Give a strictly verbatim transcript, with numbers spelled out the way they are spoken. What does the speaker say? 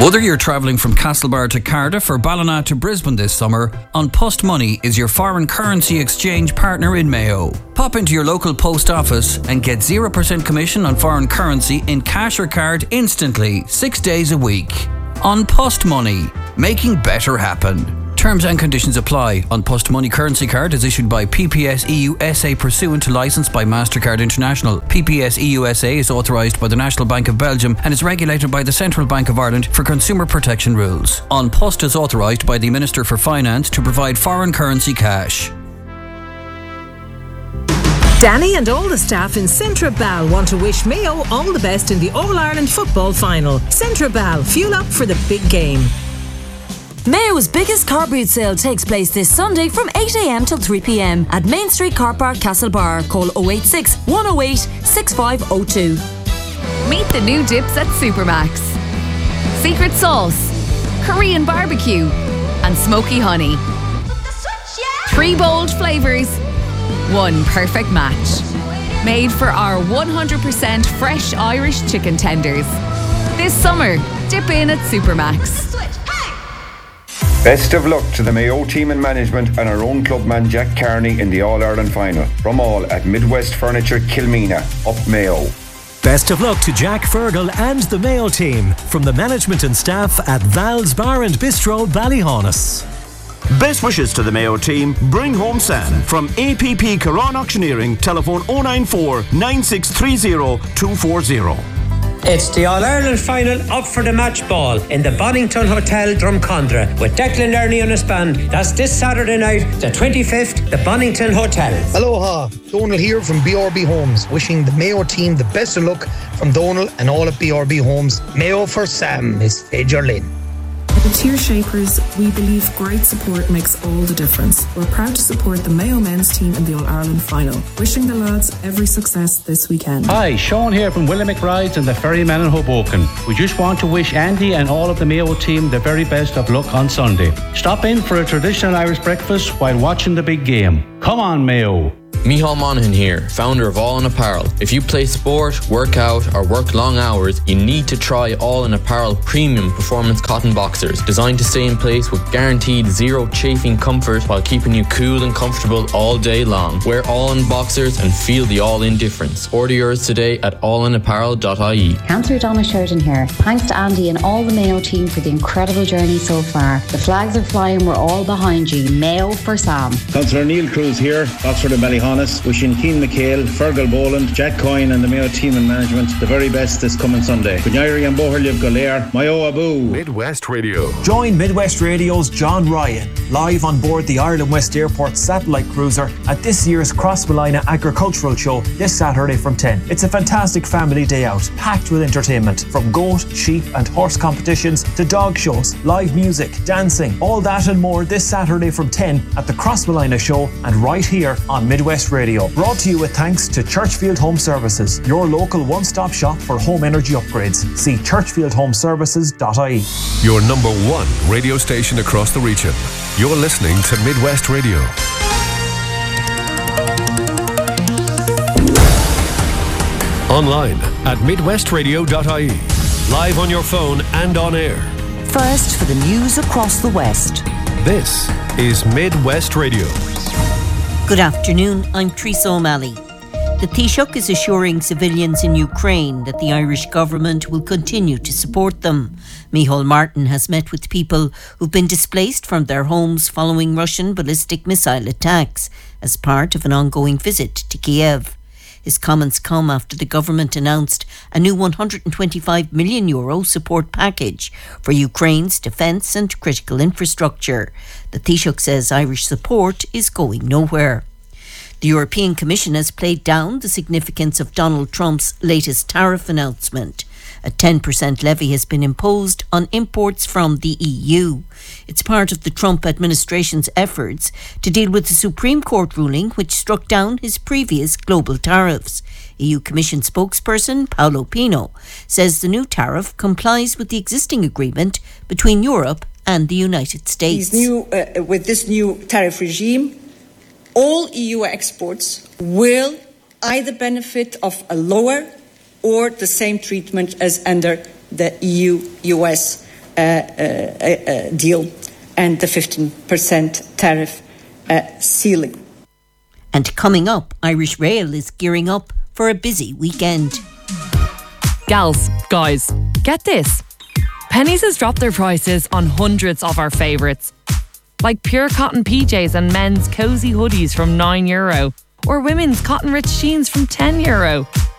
Whether you're travelling from Castlebar to Cardiff or Ballina to Brisbane this summer, An Post Money is your foreign currency exchange partner in Mayo. Pop into your local post office and get zero percent commission on foreign currency in cash or card instantly, six days a week. An Post Money, making better happen. Terms and conditions apply. An Post Money currency card is issued by P P S E U S A pursuant to licence by MasterCard International. P P S E U S A is authorised by the National Bank of Belgium and is regulated by the Central Bank of Ireland for consumer protection rules. An Post is authorised by the Minister for Finance to provide foreign currency cash. Danny and all the staff in Centra Bal want to wish Mayo all the best in the All-Ireland Football Final. Centra Bal, fuel up for the big game. Mayo's biggest car boot sale takes place this Sunday from eight a m till three p m at Main Street Car Park, Castlebar. Call oh eight six, one oh eight, six five oh two. Meet the new dips at Supermax. Secret sauce, Korean barbecue, and smoky honey. Three bold flavours, one perfect match. Made for our one hundred percent fresh Irish chicken tenders. This summer, dip in at Supermax. Best of luck to the Mayo team and management and our own clubman Jack Carney in the All-Ireland Final. From all at Midwest Furniture Kilmina, up Mayo. Best of luck to Jack Fergal and the Mayo team from the management and staff at Val's Bar and Bistro, Ballyhaunis. Best wishes to the Mayo team. Bring home Sam from A P P Caron Auctioneering. Telephone oh nine four, nine six three oh, two four oh. It's the All-Ireland Final up for the match ball in the Bonington Hotel, Drumcondra, with Declan Learney on his band. That's this Saturday night, the twenty-fifth, the Bonington Hotel. Aloha, Donal here from B R B Homes, wishing the Mayo team the best of luck from Donal and all at B R B Homes. Mayo for Sam is Fager Lynn. At Tier Shapers, we believe great support makes all the difference. We're proud to support the Mayo men's team in the All-Ireland Final. Wishing the lads every success this weekend. Hi, Sean here from William McBride's and the Ferryman in Hoboken. We just want to wish Andy and all of the Mayo team the very best of luck on Sunday. Stop in for a traditional Irish breakfast while watching the big game. Come on, Mayo. Micheál Monaghan here, founder of All In Apparel. If you play sport, work out or work long hours, you need to try All In Apparel premium performance cotton boxers, designed to stay in place with guaranteed zero chafing comfort while keeping you cool and comfortable all day long. Wear All In boxers and feel the All In difference. Order yours today at all in apparel dot I E. Councillor Donna Sheridan here. Thanks to Andy and all the Mayo team for the incredible journey so far. The flags are flying, we're all behind you. Mayo for Sam. Councillor Neil Cruz here, Oxford and Ballyhaunis. Wishing Keane McHale, Fergal Boland, Jack Coyne and the Mayo team and management the very best this coming Sunday. Gunyari and Boherliv Golair, Mayo Abu. Midwest Radio. Join Midwest Radio's John Ryan live on board the Ireland West Airport satellite cruiser at this year's Crossmolina Agricultural Show this Saturday from ten. It's a fantastic family day out, packed with entertainment from goat, sheep and horse competitions to dog shows, live music, dancing, all that and more this Saturday from ten at the Crossmolina Show and right here on Midwest Radio. Brought to you with thanks to Churchfield Home Services, your local one-stop shop for home energy upgrades. See churchfield home services dot I E. Your number one radio station across the region. You're listening to Midwest Radio. Online at midwest radio dot I E. Live on your phone and on air. First for the news across the West. This is Midwest Radio. Good afternoon, I'm Teresa O'Malley. The Taoiseach is assuring civilians in Ukraine that the Irish government will continue to support them. Micheál Martin has met with people who've been displaced from their homes following Russian ballistic missile attacks as part of an ongoing visit to Kiev. His comments come after the government announced a new one hundred twenty-five million euro support package for Ukraine's defence and critical infrastructure. The Taoiseach says Irish support is going nowhere. The European Commission has played down the significance of Donald Trump's latest tariff announcement. A ten percent levy has been imposed on imports from the E U. It's part of the Trump administration's efforts to deal with the Supreme Court ruling which struck down his previous global tariffs. E U Commission spokesperson Paolo Pino says the new tariff complies with the existing agreement between Europe and the United States. These new, uh, with this new tariff regime, all E U exports will either benefit of a lower or the same treatment as under the E U U S uh, uh, uh, deal and the fifteen percent tariff uh, ceiling. And coming up, Irish Rail is gearing up for a busy weekend. Gals, guys, get this. Pennies has dropped their prices on hundreds of our favourites. Like pure cotton P Js and men's cosy hoodies from nine euro. Or women's cotton rich jeans from ten euro.